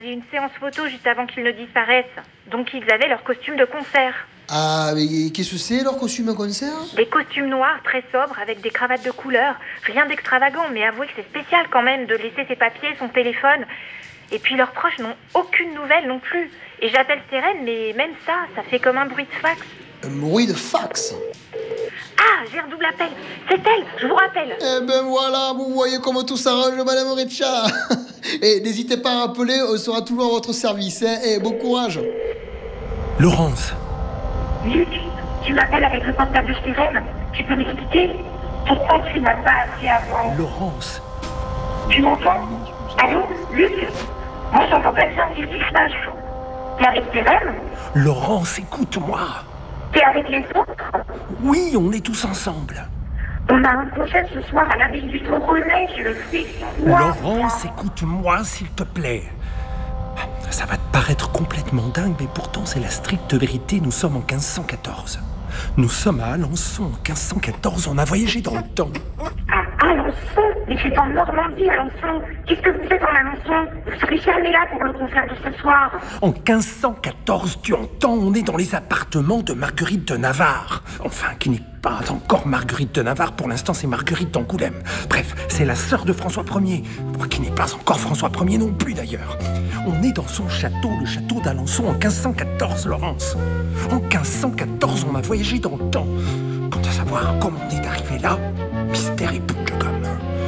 J'ai une séance photo juste avant qu'ils ne disparaissent. Donc ils avaient leur costume de concert. Ah, mais qu'est-ce que c'est, leur costume à concert? Des costumes noirs très sobres avec des cravates de couleur. Rien d'extravagant, mais avouez que c'est spécial quand même de laisser ses papiers, son téléphone. Et puis leurs proches n'ont aucune nouvelle non plus. Et j'appelle Sérène, mais même ça fait comme un bruit de fax. Un bruit de fax? Ah, j'ai un double appel. C'est elle, je vous rappelle. Eh ben voilà, vous voyez comment tout s'arrange, Madame Richa. Et n'hésitez pas à appeler, on sera toujours à votre service. Et bon courage. Laurence. Luc, tu m'appelles avec le portable de Stéphane. Tu peux m'expliquer pourquoi tu m'as pas appelé avant? Laurence. Tu m'entends? Allô, Luc? Moi, j'entends personne, qu'est-ce qui se passe? T'es avec Stéphane? Laurence, écoute-moi. T'es avec les autres? Oui, on est tous ensemble. On a un concert ce soir à la ville du Toronnet, je le sais. Laurence, écoute-moi, s'il te plaît. Ça va te paraître complètement dingue, mais pourtant c'est la stricte vérité. Nous sommes en 1514. Nous sommes à Alençon en 1514. On a voyagé dans le temps. À Alençon? Mais c'est en Normandie, Alençon. Qu'est-ce que vous faites en Alençon? Vous serez jamais là pour le concert de ce soir. En 1514, tu entends, on est dans les appartements de Marguerite de Navarre. Enfin, qui n'est pas encore Marguerite de Navarre, pour l'instant c'est Marguerite d'Angoulême. Bref, c'est la sœur de François Ier, qui n'est pas encore François Ier non plus d'ailleurs. On est dans son château, le château d'Alençon en 1514, Laurence. En 1514, on a voyagé dans le temps. Quant à savoir comment on est arrivé là, mystère et boucle gomme.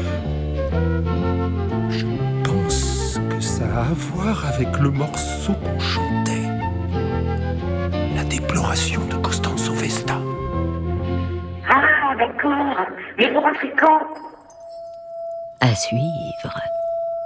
Je pense que ça a à voir avec le morceau qu'on chantait. La déploration de Costanzo Vesta. Ah, d'accord. Mais vous rentrez quand? À suivre.